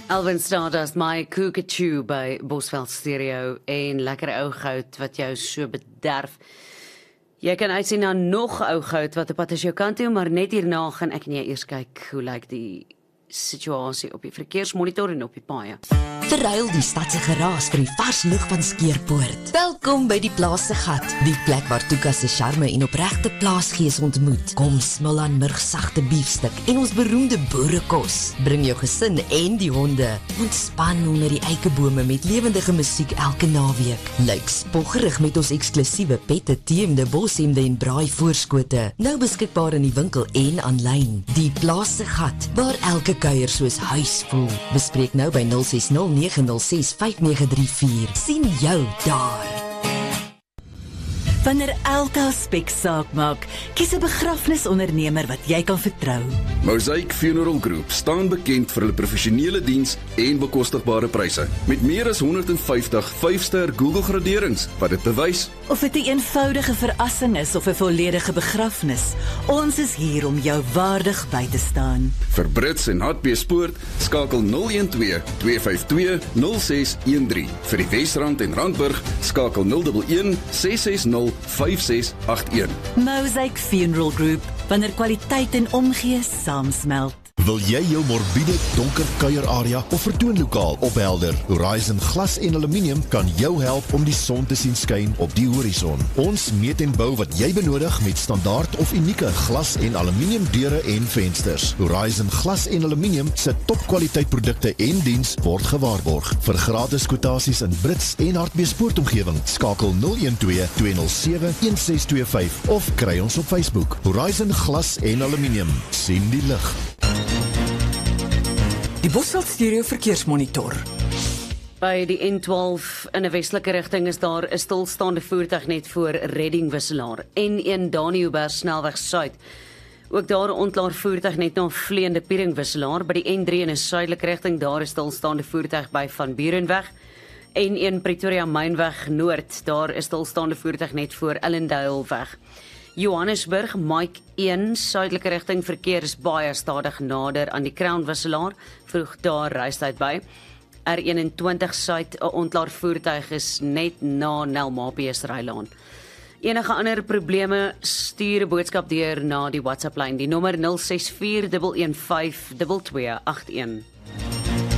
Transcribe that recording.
Alvin Stardust, my Kukachoo by Bosveld Stereo en lekker ou goud wat jou so bederf. Jy kan uitsien na nog ou goud wat op pad is jou kant toe, maar net hierna gaan ek en jy eers kyk hoe lyk die situasie op die verkeersmonitor en op die paaie. Verruil die stadse geraas vir die vars lug van Skeerpoort. Welkom by die Plaas se Gat, die plek waar Tuka se charme en opregte plaasgees ontmoet. Kom smil aan murgsagte biefstuk en ons beroemde boerekos. Bring jou gesin en die honde. Ontspan onder die eikebome met lewendige musiek elke naweek. Lyk spoggerig met ons eksklusiewe pette, teemde, boshemde en braai voorskote. Nou beskikbaar in die winkel en aanlyn. Die Plaas se Gat, waar elke kuier soos huis voel. Bespreek nou by 0609065934. Sien jou daar. Wanneer elke aspek saak maak, kies 'n begrafnisondernemer wat jy kan vertrou. Mosaic Funeral Group staan bekend vir hulle professionele diens en bekostigbare pryse. Met meer as 150 5-ster Google graderings wat dit bewys. Of dit 'n eenvoudige verrassing is of 'n volledige begrafnis, ons is hier om jou waardig by te staan. Vir Brits en Hartbeespoort skakel 012 252 0613. Vir die Wesrand en Randburg skakel 011 660 5681. Mosaic Funeral Group, wanneer kwaliteit en omgee saamsmelt. Wil jy jou morbiede, donker kuierarea of vertoonlokaal ophelder? Horizon Glas en Aluminium kan jou help om die son te sien skyn op die horison. Ons meet en bou wat jy benodig met standaard of unieke glas en aluminium deure en vensters. Horizon Glas en Aluminium se topkwaliteit produkte en diens word gewaarborg. Vir gratis kwotasies in Brits en Hartbeespoort omgewing, skakel 012 207 1625 of kry ons op Facebook. Horizon Glas en Aluminium. Sien die lig. Die Bosveld Stereo verkeersmonitor. By die N12 in 'n westelike rigting is daar 'n stilstaande voertuig net voor Redding Wisselaar. N1 Daniëlberg snelweg suid. Ook daar 'n ontlaar voertuig net na Vleende Piering Wisselaar. By die N3 in 'n suidelike rigting daar 'n stilstaande voertuig by Van Burenweg. N1 Pretoria Mynweg Noord, daar is stilstaande voertuig net voor Ellendale weg. Johannesburg, Mike 1, suidelike rigting verkeer is baie stadig nader aan die Crown Wisselaar, vroeg daar reistyd by. R21 suid, 'n ontlaar voertuig is net na Nelmapies Rylaan. Enige ander probleme, stuur 'n boodskap deur na die WhatsApp lyn, die nommer 0641152281.